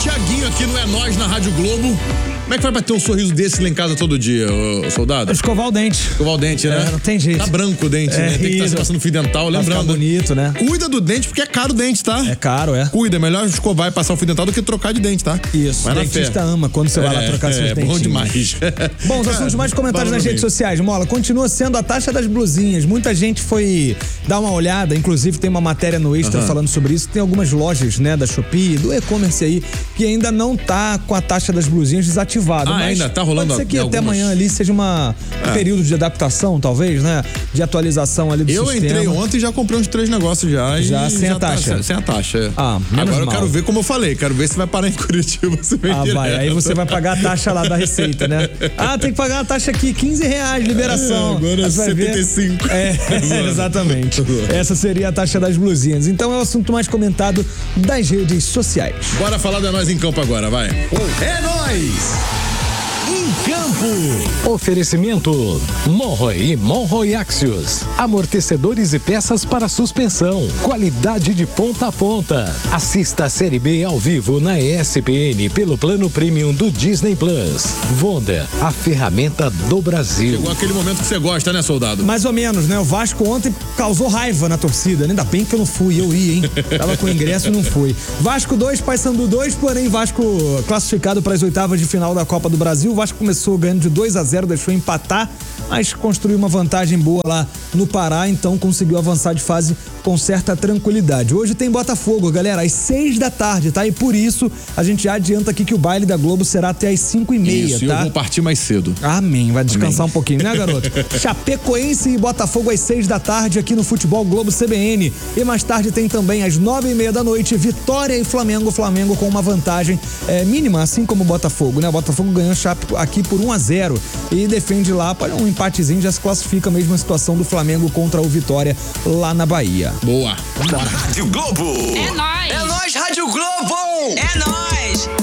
Tiaguinho aqui no É Nós, na Rádio Globo. Como é que vai bater um sorriso desse lá em casa todo dia, soldado? Escovar o dente. Escovar o dente, né? Não tem jeito. Tá branco o dente, né? Tem que estar se passando fio dental, lembrando. Vai ficar bonito, né? Cuida do dente, porque é caro o dente, tá? É caro, é. Cuida, é melhor escovar e passar o fio dental do que trocar de dente, tá? Isso, o dentista ama quando você vai lá trocar seus dentinhos. É bom demais. Bom, os assuntos mais comentados nas redes sociais. Mola, continua sendo a taxa das blusinhas. Muita gente foi dar uma olhada, inclusive tem uma matéria no Extra falando sobre isso. Tem algumas lojas, né, da Shopee, do e-commerce aí, que ainda não tá com a taxa das blusinhas desativada. Mas ainda tá rolando. Pode ser que até amanhã ali seja um período de adaptação, talvez, né? De atualização ali do sistema. Eu entrei ontem e já comprei uns 3 negócios já sem a taxa. Sem a taxa. Menos Agora mal. eu quero ver, como eu falei, quero ver se vai parar em Curitiba. Vai. Aí você vai pagar a taxa lá da Receita, né? Tem que pagar a taxa aqui, R$15, liberação. Agora é 75. Exatamente. Essa seria a taxa das blusinhas. Então é o assunto mais comentado das redes sociais. Bora falar da Nós em Campo agora, vai. É Nós! Em Campo. Oferecimento Monroe e Monroe Axios. Amortecedores e peças para suspensão. Qualidade de ponta a ponta. Assista a Série B ao vivo na ESPN pelo plano premium do Disney Plus. Vonda, a ferramenta do Brasil. Chegou aquele momento que você gosta, né, soldado? Mais ou menos, né? O Vasco ontem causou raiva na torcida. Ainda bem que eu não fui, eu ia, hein? Tava com ingresso e não fui. Vasco 2, Paysandu 2, porém Vasco classificado para as oitavas de final da Copa do Brasil. O Vasco começou ganhando de 2-0, deixou empatar, mas construiu uma vantagem boa lá no Pará, então conseguiu avançar de fase com certa tranquilidade. Hoje tem Botafogo, galera, às 6 da tarde, tá? E por isso a gente já adianta aqui que o baile da Globo será até às 5h30, isso, tá? Eu vou partir mais cedo. Amém, vai descansar um pouquinho, né, garoto? Chapecoense e Botafogo às 6 da tarde aqui no Futebol Globo CBN. E mais tarde tem também às 9h30 da noite, Vitória e Flamengo. Flamengo com uma vantagem mínima, assim como o Botafogo, né? O Botafogo ganhou Chape aqui por 1-0 e defende lá para um empatezinho, já se classifica a mesma situação do Flamengo contra o Vitória lá na Bahia. Boa. Rádio Globo. É nóis. É Nós, Rádio Globo. É nóis.